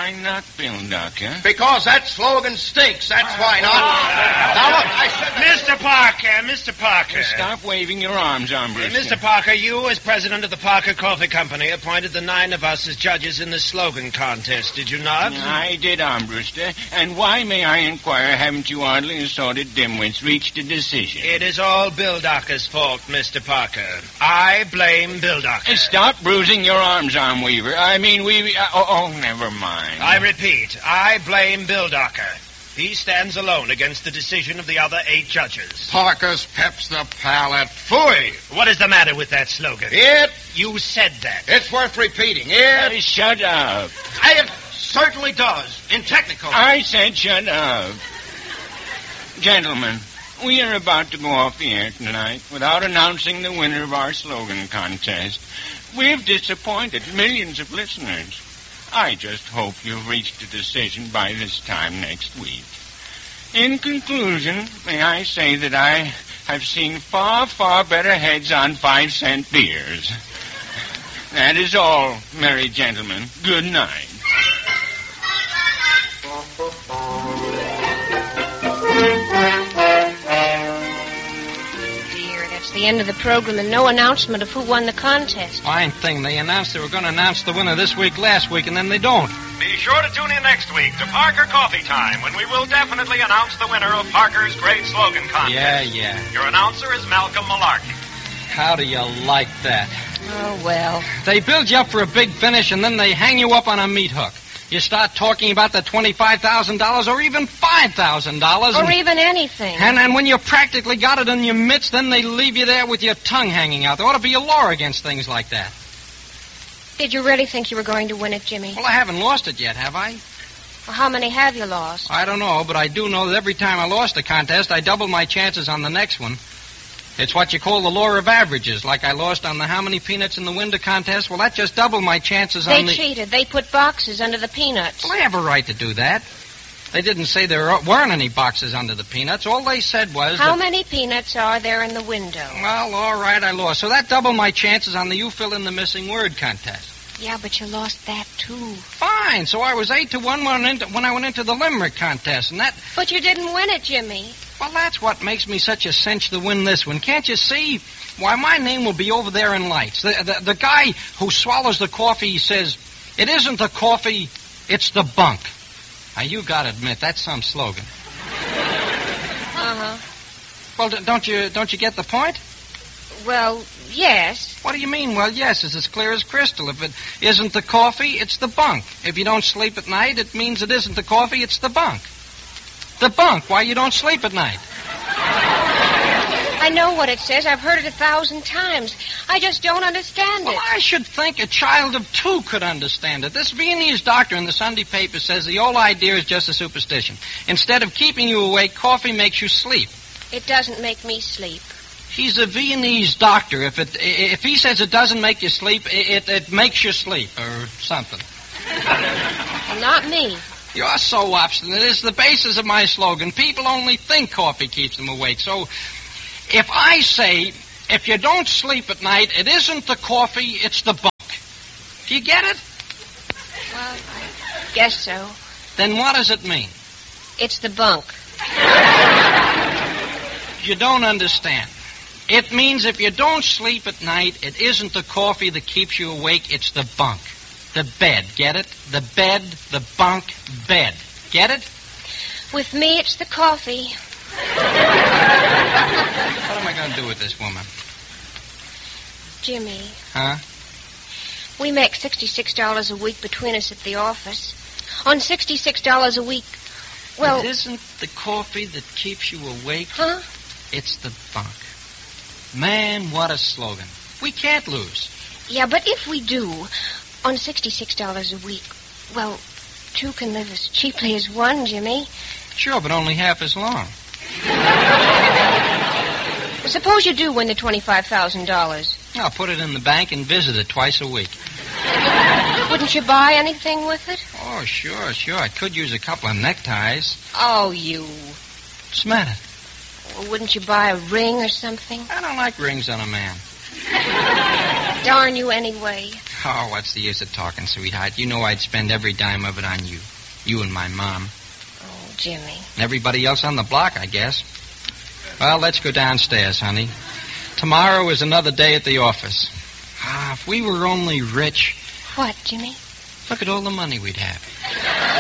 Why not Bilducker? Because that slogan stinks. That's why not. Now, look, I said... Mr. Parker. Stop waving your arms, Armbruster. Mr. Parker, you, as president of the Parker Coffee Company, appointed the 9 of us as judges in the slogan contest, did you not? I did, Armbruster. And why, may I inquire, haven't you oddly assorted dimwits reached a decision? It is all Bildacker's fault, Mr. Parker. I blame Bildacker. Stop bruising your arms, Armweaver. I mean, never mind. I repeat, I blame Bildacker. He stands alone against the decision of the other 8 judges. Parker's peps the palate. Phooey! What is the matter with that slogan? You said that. It's worth repeating. Shut up. It certainly does, in technical. I said shut up. Gentlemen, we are about to go off the air tonight without announcing the winner of our slogan contest. We've disappointed millions of listeners. I just hope you've reached a decision by this time next week. In conclusion, may I say that I have seen far, far better heads on 5-cent beers. That is all, merry gentlemen. Good night. The end of the program and no announcement of who won the contest. Fine thing. They announced they were going to announce the winner this week, last week, and then they don't. Be sure to tune in next week to Parker Coffee Time, when we will definitely announce the winner of Parker's Great Slogan Contest. Yeah. Your announcer is Malcolm Malarkey. How do you like that? Oh, well. They build you up for a big finish, and then they hang you up on a meat hook. You start talking about the $25,000 or even $5,000. Or even anything. And when you practically got it in your midst, then they leave you there with your tongue hanging out. There ought to be a law against things like that. Did you really think you were going to win it, Jimmy? Well, I haven't lost it yet, have I? Well, how many have you lost? I don't know, but I do know that every time I lost a contest, I doubled my chances on the next one. It's what you call the law of averages. Like I lost on the how many peanuts in the window contest. Well, that just doubled my chances on the... They cheated. They put boxes under the peanuts. Well, they have a right to do that. They didn't say there weren't any boxes under the peanuts. All they said was... How many peanuts are there in the window? Well, all right, I lost. So that doubled my chances on the you fill in the missing word contest. Yeah, but you lost that, too. Fine. So I was 8-1 when I went into the limerick contest, and that... But you didn't win it, Jimmy. Well, that's what makes me such a cinch to win this one. Can't you see? Why, my name will be over there in lights. The guy who swallows the coffee says, it isn't the coffee, it's the bunk. Now, you got to admit, that's some slogan. Uh-huh. Well, don't you get the point? Well, yes. What do you mean, well, yes? It's as clear as crystal. If it isn't the coffee, it's the bunk. If you don't sleep at night, it means it isn't the coffee, it's the bunk. The bunk, why you don't sleep at night. I know what it says. I've heard it 1,000 times. I just don't understand it. Well, I should think a child of 2 could understand it. This Viennese doctor in the Sunday paper says the whole idea is just a superstition. Instead of keeping you awake, coffee makes you sleep. It doesn't make me sleep. He's a Viennese doctor. If he says it doesn't make you sleep, it makes you sleep or something. Well, not me. You're so obstinate. It's the basis of my slogan. People only think coffee keeps them awake. So if I say, if you don't sleep at night, it isn't the coffee, it's the bunk. Do you get it? Well, I guess so. Then what does it mean? It's the bunk. You don't understand. It means if you don't sleep at night, it isn't the coffee that keeps you awake, it's the bunk. The bed, get it? The bed, the bunk, bed. Get it? With me, it's the coffee. What am I going to do with this woman? Jimmy. Huh? We make $66 a week between us at the office. On $66 a week, well... It isn't the coffee that keeps you awake. Huh? It's the bunk. Man, what a slogan. We can't lose. Yeah, but if we do, on $66 a week, well, 2 can live as cheaply as 1, Jimmy. Sure, but only half as long. Suppose you do win the $25,000. I'll put it in the bank and visit it twice a week. Wouldn't you buy anything with it? Oh, sure. I could use a couple of neckties. Oh, you. What's the matter? Well, wouldn't you buy a ring or something? I don't like rings on a man. Darn you anyway. Oh, what's the use of talking, sweetheart? You know I'd spend every dime of it on you. You and my mom. Oh, Jimmy. And everybody else on the block, I guess. Well, let's go downstairs, honey. Tomorrow is another day at the office. Ah, if we were only rich. What, Jimmy? Look at all the money we'd have.